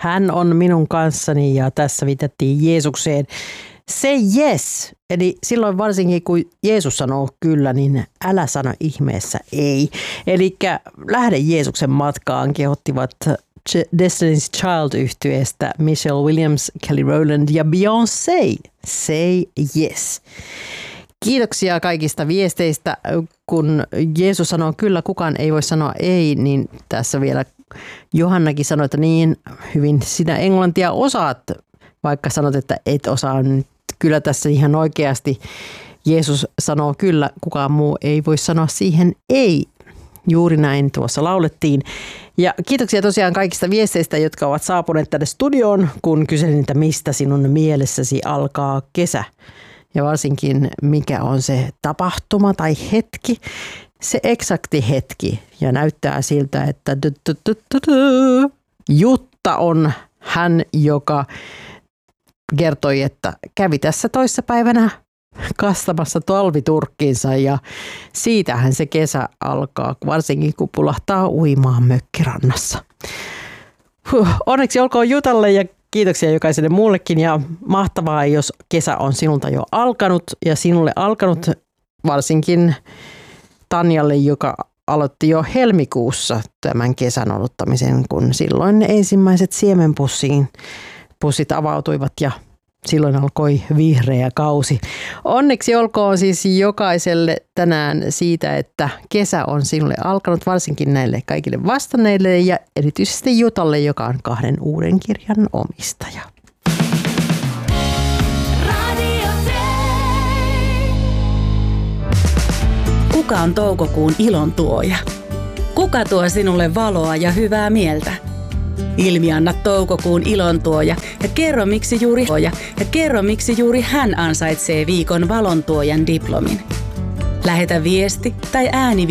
hän on minun kanssani ja tässä viitattiin Jeesukseen. Say yes, eli silloin varsinkin kun Jeesus sanoo kyllä, niin älä sano ihmeessä ei. Eli lähde Jeesuksen matkaan, kehottivat Destiny's Child-yhtyeestä Michelle Williams, Kelly Rowland ja Beyoncé. Say yes. Kiitoksia kaikista viesteistä. Kun Jeesus sanoo kyllä, kukaan ei voi sanoa ei, niin tässä vielä Johannakin sanoi, että niin hyvin sinä englantia osaat, vaikka sanot, että et osaa nyt. Kyllä tässä ihan oikeasti Jeesus sanoo kyllä, kukaan muu ei voi sanoa siihen ei. Juuri näin tuossa laulettiin. Ja kiitoksia tosiaan kaikista viesteistä, jotka ovat saapuneet tänne studioon, kun kyselin, että mistä sinun mielessäsi alkaa kesä. Ja varsinkin mikä on se tapahtuma tai hetki, se eksakti hetki. Ja näyttää siltä, että Jutta on hän, joka kertoi, että kävi tässä toissapäivänä kastamassa talviturkkiinsa ja siitähän se kesä alkaa, varsinkin kun pulahtaa uimaan mökkirannassa. Onneksi olkoon Jutalle ja kiitoksia jokaiselle muullekin ja mahtavaa, jos kesä on sinulta jo alkanut ja sinulle alkanut varsinkin Tanjalle, joka aloitti jo helmikuussa tämän kesän odottamisen, kun silloin ensimmäiset siemenpussit avautuivat ja silloin alkoi vihreä kausi. Onneksi olkoon siis jokaiselle tänään siitä, että kesä on sinulle alkanut, varsinkin näille kaikille vastanneille ja erityisesti Jutalle, joka on 2 uuden kirjan omistaja. Kuka on toukokuun ilon tuoja? Kuka tuo sinulle valoa ja hyvää mieltä? Ilmianna toukokuun ilontuoja ja kerro miksi juuri hän ansaitsee viikon valontuojan diplomin. Lähetä viesti tai ääni